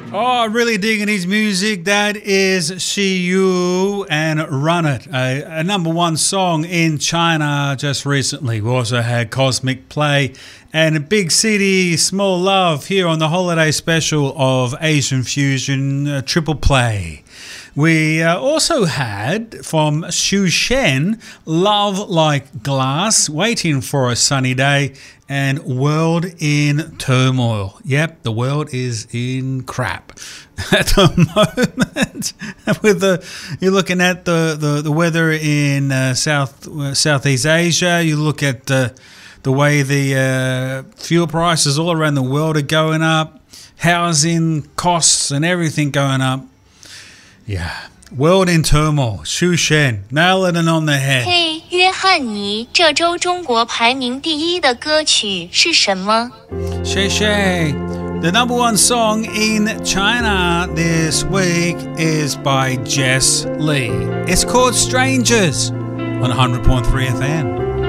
Oh, really digging his music. That is See You and Run It, a number one song in China just recently. We also had Cosmic Play and Big City, Small Love here on the holiday special of Asian Fusion Triple Play. We also had from Xu Shen, Love Like Glass, Waiting for a Sunny Day, and World in Turmoil. Yep, the world is in crap at the moment. You're looking at the weather in Southeast Asia. You look at the way the fuel prices all around the world are going up, housing costs and everything going up. Yeah, world in turmoil. Xu Shen, nailing it on the head. 嘿，约翰尼，这周中国排名第一的歌曲是什么？ Shay, the number one song in China this week is by Jess Lee. It's called Strangers on 100.3 FM.